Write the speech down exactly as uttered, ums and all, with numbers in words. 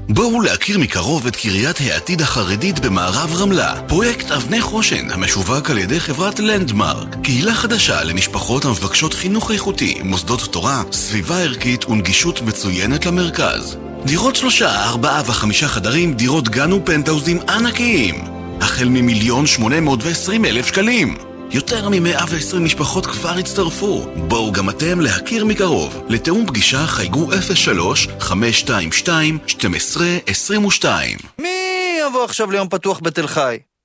בואו להכיר מקרוב את קריית העתיד החרדית במערב רמלה. פרויקט אבני חושן המשווק על ידי חברת לנדמרק. קהילה חדשה למשפחות המבקשות חינוך איכותי, מוסדות תורה, סביבה ערכית ונגישות מצוינת למרכז. דירות שלושה, ארבעה וחמישה חדרים, דירות גן ופנטהאוזים ענקיים. החל ממיליון שמונה מאות ועשרים אלף שקלים. יותר מ-מאה ועשרים משפחות כבר הצטרפו. בואו גם אתם להכיר מקרוב. לתאום פגישה חייגו אפס שלוש חמש שתיים שתיים שתים עשרה עשרים ושתיים. מי יבוא עכשיו ליום פתוח בתל חי?